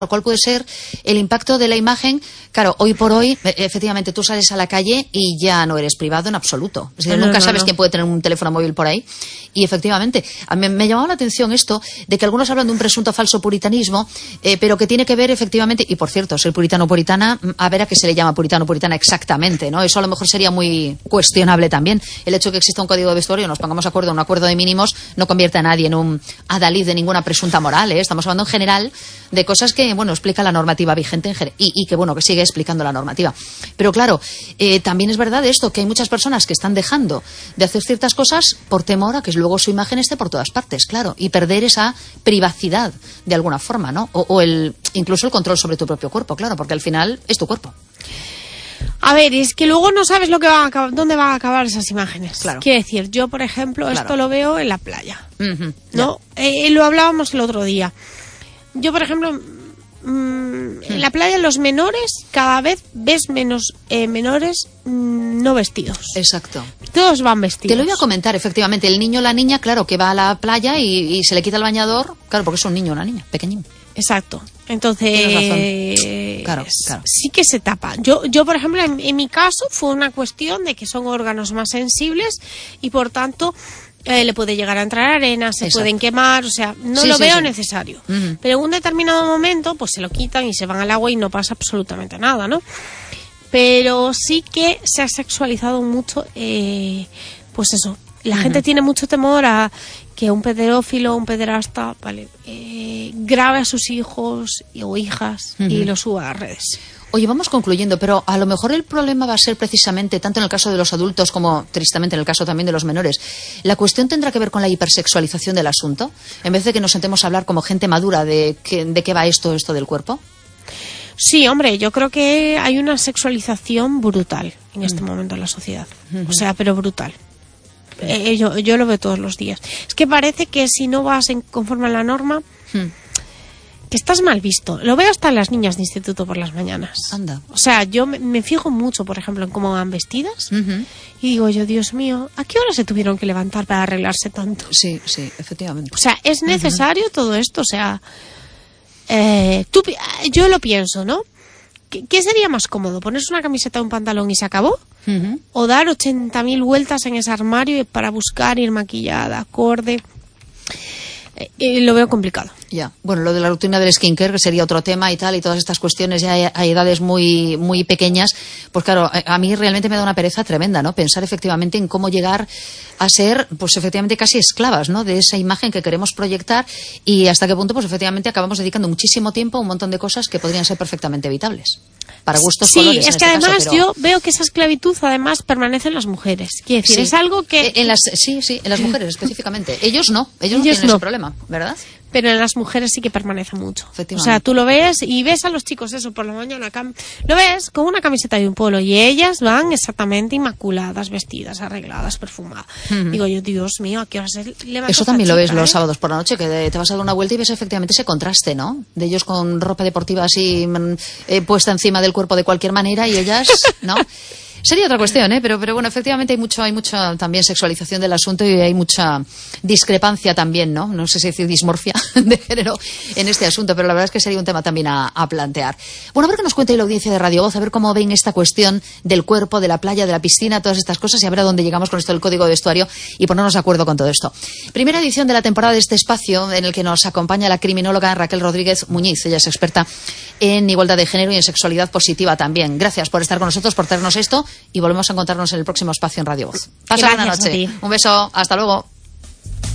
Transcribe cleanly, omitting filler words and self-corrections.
¿Cuál puede ser el impacto de la imagen? Claro, hoy por hoy, efectivamente, tú sales a la calle y ya no eres privado en absoluto. Es decir, nunca sabes quién puede tener un teléfono móvil por ahí. Y efectivamente, a mí me llamaba la atención esto de que algunos hablan de un presunto falso puritanismo, pero que tiene que ver efectivamente, y por cierto, ser puritano o puritana, a ver a qué se le llama puritano o puritana exactamente, ¿no? Eso a lo mejor sería muy cuestionable también. El hecho de que exista un código de vestuario, nos pongamos de acuerdo, un acuerdo de mínimos, no convierte a nadie en un adalid de ninguna presunta moral, ¿eh? Estamos hablando en general de cosas que, bueno, explica la normativa vigente y que, bueno, que sigue explicando la normativa. Pero claro, también es verdad esto, que hay muchas personas que están dejando de hacer ciertas cosas por temor a que luego su imagen esté por todas partes, claro, y perder esa privacidad de alguna forma, ¿no? Incluso el control sobre tu propio cuerpo, claro, porque al final es tu cuerpo. A ver, es que luego no sabes dónde van a acabar esas imágenes. Claro. Quiero decir, yo, por ejemplo, Claro. esto lo veo en la playa, Uh-huh. ¿no? Lo hablábamos el otro día. Yo, por ejemplo, en la playa los menores, cada vez ves menos menores no vestidos. Exacto. Todos van vestidos. Te lo iba a comentar, efectivamente. El niño o la niña, claro, que va a la playa y se le quita el bañador, claro, porque es un niño o una niña, pequeñín. Exacto. Entonces, Tienes razón. Claro. sí que se tapa. Yo por ejemplo, en mi caso fue una cuestión de que son órganos más sensibles y por tanto le puede llegar a entrar arena, se Exacto. pueden quemar, o sea, no Sí, lo sí, veo sí. necesario. Uh-huh. Pero en un determinado momento, pues se lo quitan y se van al agua y no pasa absolutamente nada, ¿no? Pero sí que se ha sexualizado mucho, pues eso. La Uh-huh. gente tiene mucho temor a que un pedófilo, un pederasta, grabe a sus hijos o hijas y Uh-huh. lo suba a las redes. Oye, vamos concluyendo, pero a lo mejor el problema va a ser precisamente, tanto en el caso de los adultos como, tristemente, en el caso también de los menores. ¿La cuestión tendrá que ver con la hipersexualización del asunto? En vez de que nos sentemos a hablar como gente madura de qué va esto del cuerpo. Sí, hombre, yo creo que hay una sexualización brutal en este momento en la sociedad. O sea, pero brutal. Yo lo veo todos los días. Es que parece que si no vas conforme a la norma, que estás mal visto. Lo veo hasta en las niñas de instituto por las mañanas. Anda. O sea, yo me fijo mucho, por ejemplo, en cómo van vestidas. Uh-huh. Y digo yo, Dios mío, ¿a qué hora se tuvieron que levantar para arreglarse tanto? Sí, efectivamente. O sea, ¿es necesario todo esto? O sea, yo lo pienso, ¿no? ¿Qué sería más cómodo? ¿Ponerse una camiseta o un pantalón y se acabó? Uh-huh. ¿O dar 80.000 vueltas en ese armario para buscar ir maquillada, acorde? Lo veo complicado. Ya, bueno, lo de la rutina del skincare, que sería otro tema y tal, y todas estas cuestiones ya a edades muy, muy pequeñas, pues claro, a mí realmente me da una pereza tremenda, ¿no? Pensar efectivamente en cómo llegar a ser, pues efectivamente casi esclavas, ¿no? De esa imagen que queremos proyectar y hasta qué punto, pues efectivamente acabamos dedicando muchísimo tiempo a un montón de cosas que podrían ser perfectamente evitables. Para gustos, colores, Sí, es en que este además caso, pero... yo veo que esa esclavitud además permanece en las mujeres. Quiere decir, Sí. es algo que... en las mujeres específicamente. Ellos no tienen ese problema, ¿verdad? Pero en las mujeres sí que permanece mucho. O Efectivamente. sea, tú lo ves y ves a los chicos eso por la mañana. Lo ves con una camiseta y un polo y ellas van exactamente inmaculadas, vestidas, arregladas, perfumadas. Uh-huh. Digo yo, Dios mío, ¿a qué hora se levanta Eso esta también lo ves chica, los sábados por la noche, que te vas a dar una vuelta y ves efectivamente ese contraste, ¿no? De ellos con ropa deportiva así puesta encima del cuerpo de cualquier manera y ellas, ¿no? Sería otra cuestión, pero bueno, efectivamente hay mucha también sexualización del asunto y hay mucha discrepancia también, ¿no? No sé si decir dismorfia de género en este asunto, pero la verdad es que sería un tema también a plantear. Bueno, a ver qué nos cuenta la audiencia de Radio Voz, a ver cómo ven esta cuestión del cuerpo, de la playa, de la piscina, todas estas cosas y a ver a dónde llegamos con esto del código de vestuario y ponernos de acuerdo con todo esto. Primera edición de la temporada de este espacio en el que nos acompaña la criminóloga Raquel Rodríguez Muñiz. Ella es experta en igualdad de género y en sexualidad positiva también. Gracias por estar con nosotros, por traernos esto y volvemos a encontrarnos en el próximo espacio en Radio Voz. Pasa buena noche. Un beso, hasta luego.